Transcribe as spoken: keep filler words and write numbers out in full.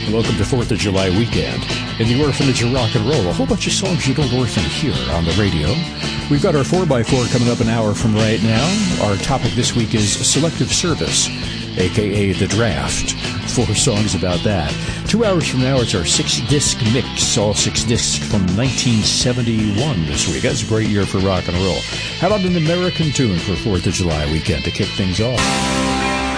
Welcome to fourth of July weekend. In the Orphanage of Rock and Roll, a whole bunch of songs you don't orphan here on the radio. We've got our four by four coming up an hour from right now. Our topic this week is Selective Service, a k a. The Draft. Four songs about that. Two hours from now, it's our six-disc mix, all six discs from nineteen seventy-one this week. That's a great year for rock and roll. How about an American tune for fourth of July weekend to kick things off?